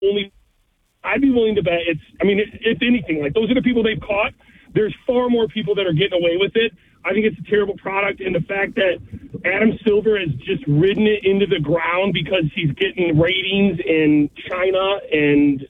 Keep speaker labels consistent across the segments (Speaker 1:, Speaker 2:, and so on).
Speaker 1: only, I'd be willing to bet if anything, like those are the people they've caught. There's far more people that are getting away with it. I think it's a terrible product, and the fact that Adam Silver has just ridden it into the ground because he's getting ratings in China and,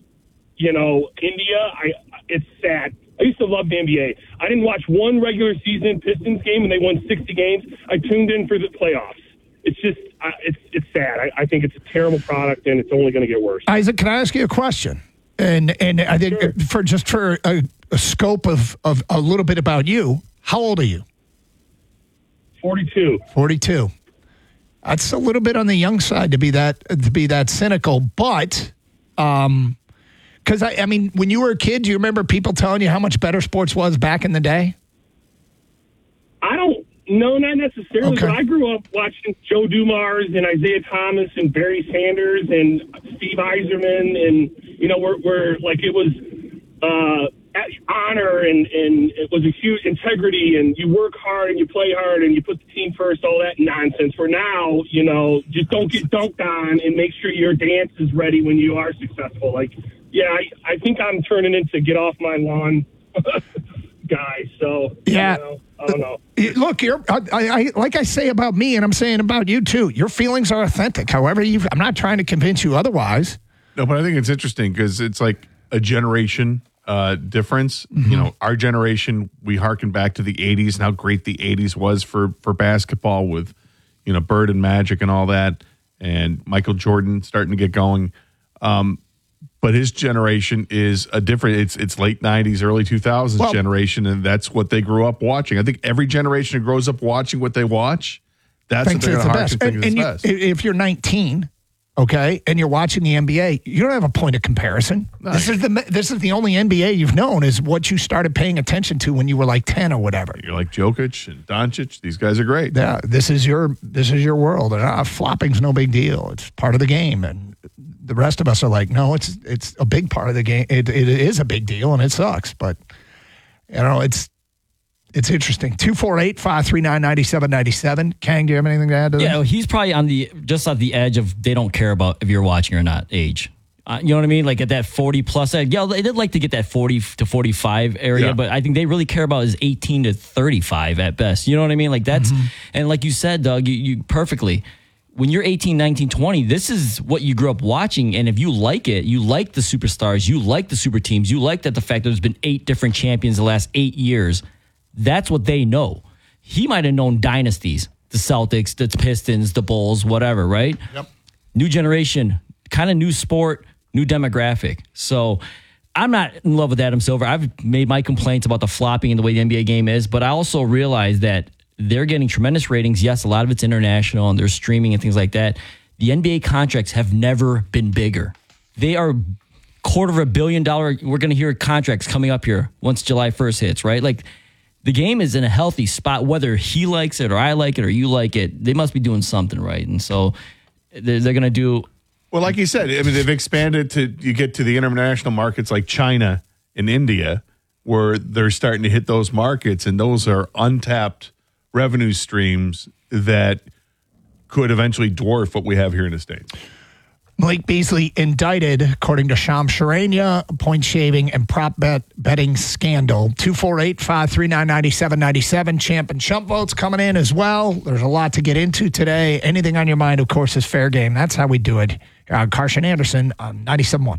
Speaker 1: India, it's sad. I used to love the NBA. I didn't watch one regular season Pistons game, and they won 60 games. I tuned in for the playoffs. It's just, it's sad. I think it's a terrible product, and it's only going to get worse.
Speaker 2: Isaac, can I ask you a question? And I think for a scope of a little bit about you, how old are you?
Speaker 1: 42.
Speaker 2: 42. That's a little bit on the young side to be that cynical, but because I mean, when you were a kid, do you remember people telling you how much better sports was back in the day?
Speaker 1: I don't know, not necessarily,
Speaker 2: okay.
Speaker 1: But I grew up watching Joe Dumars and Isaiah Thomas and Barry Sanders and Steve Yzerman, and we're like it was honor and it was a huge integrity, and you work hard and you play hard and you put the team first, all that nonsense. For now, just don't get dunked on and make sure your dance is ready when you are successful. Like, yeah, I think I'm turning into get off my lawn guy. So
Speaker 2: yeah,
Speaker 1: I don't know.
Speaker 2: Look, I like I say about me, and I'm saying about you too. Your feelings are authentic. However, I'm not trying to convince you otherwise.
Speaker 3: No, but I think it's interesting because it's like a generation difference.
Speaker 2: Mm-hmm.
Speaker 3: Our generation, we harken back to the 80s and how great the 80s was for basketball with, Bird and Magic and all that, and Michael Jordan starting to get going. But his generation is a different, it's late 90s, early 2000s generation, and that's what they grew up watching. I think every generation who grows up watching what they watch, that's what they're going to harken think is the best.
Speaker 2: If you're 19, okay, and you're watching the NBA, you don't have a point of comparison. No. This is the only NBA you've known is what you started paying attention to when you were like 10 or whatever.
Speaker 3: You're like Jokic and Doncic. These guys are great.
Speaker 2: Yeah, this is your world, and flopping's no big deal. It's part of the game, and the rest of us are like, no, it's a big part of the game. It is a big deal, and it sucks, but it's interesting. 248-539-9797. Kang, do you have anything to add to that?
Speaker 4: Yeah, he's probably just at the edge of they don't care about if you're watching or not age. You know what I mean? Like at that 40-plus edge. Yeah, they did like to get that 40 to 45 area, but I think they really care about is 18 to 35 at best. You know what I mean? Like that's, and like you said, Doug, you perfectly, when you're 18, 19, 20, this is what you grew up watching. And if you like it, you like the superstars, you like the super teams, you like that the fact that there's been 8 different champions the last 8 years. That's what they know. He might have known dynasties, the Celtics, the Pistons, the Bulls, whatever, right?
Speaker 2: Yep.
Speaker 4: New generation, kind of new sport, new demographic. So I'm not in love with Adam Silver. I've made my complaints about the flopping and the way the NBA game is, but I also realize that they're getting tremendous ratings. Yes, a lot of it's international and they're streaming and things like that. The NBA contracts have never been bigger. They are $250 million. We're going to hear contracts coming up here once July 1st hits, right? Like the game is in a healthy spot, whether he likes it or I like it or you like it. They must be doing something right. And so they're going to do.
Speaker 3: Well, like you said, I mean, they've expanded you get to the international markets like China and India, where they're starting to hit those markets, and those are untapped revenue streams that could eventually dwarf what we have here in the States.
Speaker 2: Malik Beasley indicted, according to Shams Charania, point shaving and prop betting scandal. 248-539-9797. Champ and chump votes coming in as well. There's a lot to get into today. Anything on your mind, of course, is fair game. That's how we do it. Carson Anderson on 97.1.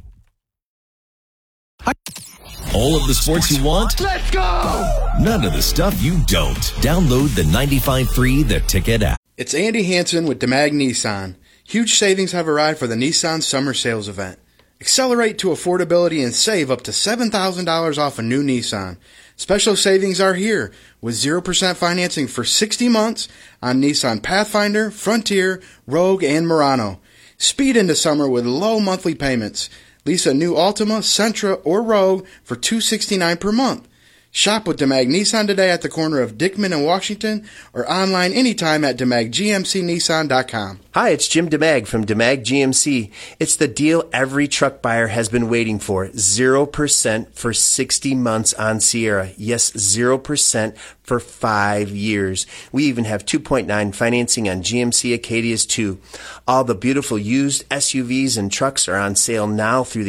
Speaker 5: All of the sports you want?
Speaker 2: Let's go!
Speaker 5: None of the stuff you don't. Download the 95 free The Ticket app.
Speaker 6: It's Andy Hansen with DeMag Nissan. Huge savings have arrived for the Nissan Summer Sales event. Accelerate to affordability and save up to $7,000 off a new Nissan. Special savings are here with 0% financing for 60 months on Nissan Pathfinder, Frontier, Rogue, and Murano. Speed into summer with low monthly payments. Lease a new Altima, Sentra, or Rogue for $269 per month. Shop with DeMag Nissan today at the corner of Dickman and Washington, or online anytime at DeMagGMCNissan.com.
Speaker 7: Hi, it's Jim DeMag from DeMag GMC. It's the deal every truck buyer has been waiting for. 0% for 60 months on Sierra. Yes, 0% for 5 years. We even have 2.9 financing on GMC Acadias too. All the beautiful used SUVs and trucks are on sale now through the